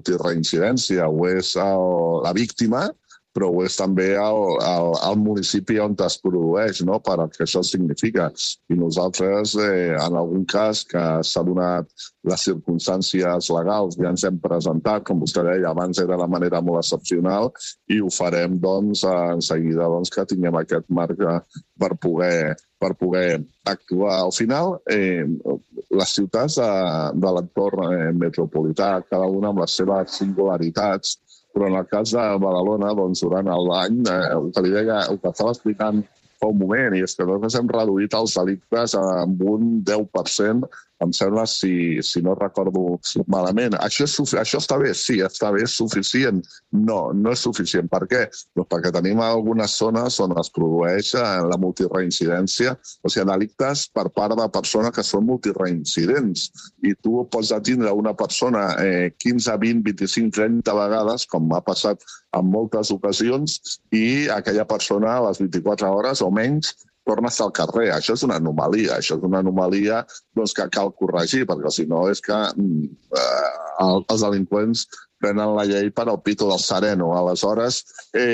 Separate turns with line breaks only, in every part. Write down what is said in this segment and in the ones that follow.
multireincidència, ho és la víctima, però ho és també el municipi on es produeix, no? Per el que això significa. I nosaltres, en algun cas que s'ha donat les circumstàncies legals, ja ens hem presentat, com vostè deia, abans era de manera molt excepcional, i ho farem doncs, en seguida que tinguem aquest marc per poder actuar. Al final, les ciutats de l'entorn metropolità, cada una amb les seves singularitats, però en el cas de Badalona, doncs, durant l'any, el que estava explicant fa un moment, i és que nosaltres hem reduït els delictes amb un 10%, em sembla, si no recordo malament. Això està bé? Sí, està bé, és suficient? No és suficient. Per què? Doncs perquè tenim algunes zones on es produeix la multireincidència, o sigui, delictes per part de persones que són multireincidents. I tu pots detindre una persona 15, 20, 25, 30 vegades, com ha passat en moltes ocasions, i aquella persona a les 24 hores o menys torna a estar al carrer. Això és una anomalia. Això és una anomalia doncs, que cal corregir, perquè si no és que els delinqüents prenen la llei per al pito del sereno. Aleshores,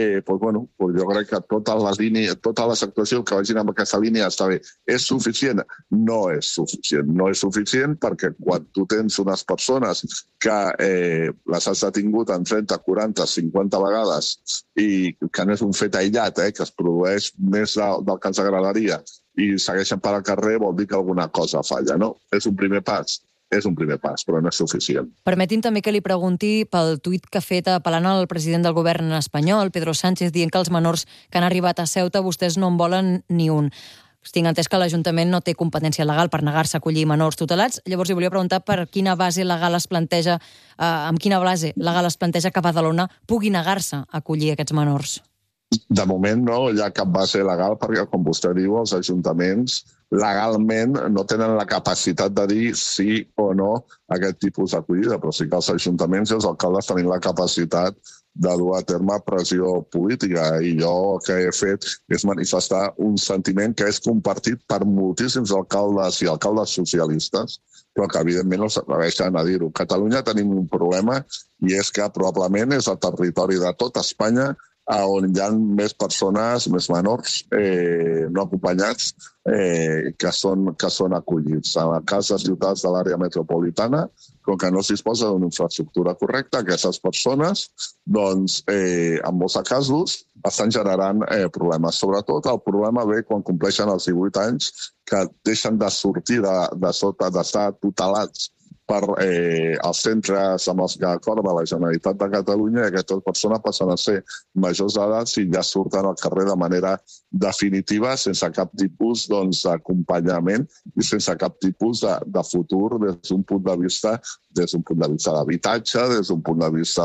jo crec que totes les actuacions que vagin en aquesta línia està bé. És suficient? No és suficient. No és suficient perquè quan tu tens unes persones que les has detingut en 30, 40, 50 vegades i que no és un fet aïllat, que es produeix més del que ens agradaria i segueixen per al carrer, vol dir que alguna cosa falla, no? És un primer pas. És un primer pas, però no és suficient.
Permeti'm també que li pregunti pel tuit que ha fet apel·lant al president del govern espanyol, Pedro Sánchez, dient que els menors que han arribat a Ceuta vostès no en volen ni un. Tinc entès que l'Ajuntament no té competència legal per negar-se a acollir menors tutelats. Llavors, li volia preguntar per quina base legal es planteja, amb quina base legal es planteja que Badalona pugui negar-se a acollir aquests menors.
De moment no hi ha cap base legal perquè, com vostè diu, els ajuntaments legalment no tenen la capacitat de dir sí o no a aquest tipus d'acollida, però sí que els ajuntaments i els alcaldes tenen la capacitat de dur a terme pressió política. I jo el que he fet és manifestar un sentiment que és compartit per moltíssims alcaldes i alcaldes socialistes, però que evidentment no s'atreveixen a dir-ho. A Catalunya tenim un problema i és que probablement és el territori de tot Espanya on hi ha més persones, més menors, no acompanyats, que són acollits. En el cas de ciutats de l'àrea metropolitana, com que no es disposa d'una infraestructura correcta, aquestes persones, doncs, en molts casos, estan generant problemes. Sobretot el problema ve quan compleixen els 18 anys, que deixen de sortir de sota, d'estar tutelats per els centres amb els que acorda la Generalitat de Catalunya, i aquestes persones passen a ser majors d'edat i ja surten al carrer de manera definitiva, sense cap tipus d'acompanyament i sense cap tipus de futur des d'un punt de vista d'habitatge, des d'un punt de vista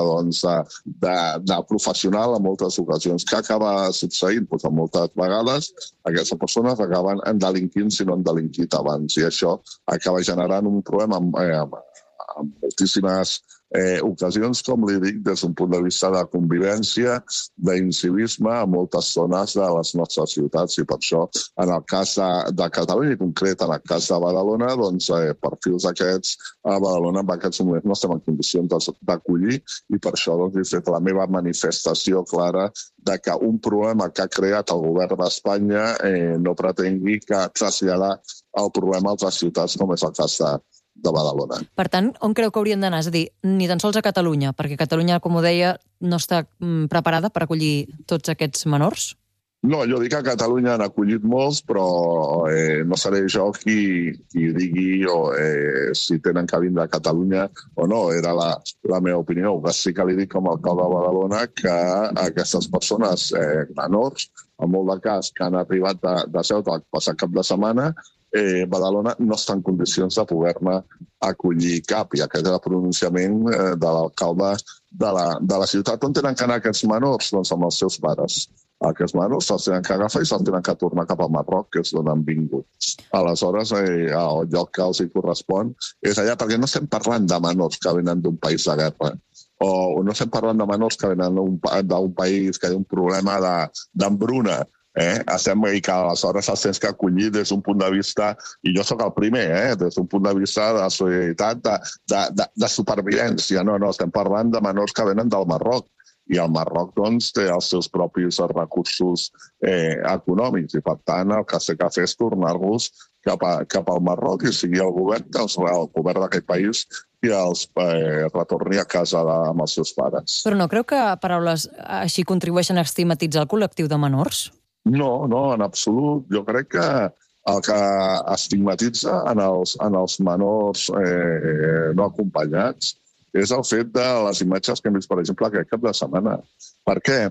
de professional en moltes ocasions. Què acaba succeint? Doncs moltes vegades aquestes persones acaben delinquint si no han delinquit abans, i això acaba generant un problema en moltíssimes ocasions, com li dic, des d'un punt de vista de convivència, d'incivisme a moltes zones de les nostres ciutats. I per això, en el cas de Catalunya, i concret en el cas de Badalona, doncs, perfils d'aquests a Badalona en aquests moments no estem en condicions d'acollir, i per això doncs, he fet la meva manifestació clara de que un problema que ha creat el govern d'Espanya no pretengui traslladar el problema a altres ciutats, com és el cas de Badalona.
Per tant, on creu que haurien d'anar? És a dir, ni tan sols a Catalunya, perquè Catalunya, com ho deia, no està preparada per acollir tots aquests menors?
No, jo dic que a Catalunya han acollit molts, però no seré jo qui digui si tenen que vindre a Catalunya o no. Era la meva opinió. Sí que li dic com a alcalde de Badalona que aquestes persones menors, en molt de cas que han arribat de Ceuta el passat cap de setmana, Badalona no està en condicions de poder-ne acollir cap. I aquest és el pronunciament de l'alcalde de la ciutat. On tenen que anar aquests menors? Doncs amb els seus pares. Aquests menors se'ls tenen que agafar i se'ls tenen que tornar cap al Marroc, que és d'on han vingut. Aleshores, el lloc que els correspon és allà, perquè no estem parlant de menors que venen d'un país de guerra, o no estem parlant de menors que venen d'un país que té un problema d'hambruna. I que aleshores els tens que acollir des d'un punt de vista, i jo sóc el primer, des d'un punt de vista de solidaritat, de supervivència. No, estem parlant de menors que venen del Marroc, i el Marroc doncs, té els seus propis recursos econòmics, i per tant el que s'ha de fer és tornar-los cap al Marroc, i sigui el govern d'aquest país i els retorni a casa amb els seus pares.
Però no creu que paraules així contribueixen a estigmatitzar el col·lectiu de menors?
No, en absolut. Jo crec que el que estigmatitza en els menors no acompanyats és el fet de les imatges que hem vist, per exemple, aquest cap de setmana. Per què?